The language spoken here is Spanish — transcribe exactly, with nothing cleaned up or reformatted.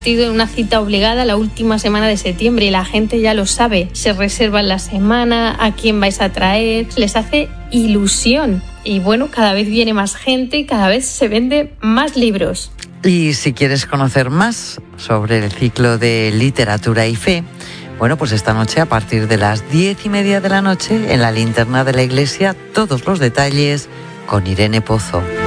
En una cita obligada la última semana de septiembre y la gente ya lo sabe, se reservan la semana, a quién vais a traer, les hace ilusión y bueno, cada vez viene más gente y cada vez se venden más libros. Y si quieres conocer más sobre el ciclo de literatura y fe, bueno, pues esta noche a partir de las diez y media de la noche en la linterna de la iglesia, todos los detalles con Irene Pozo.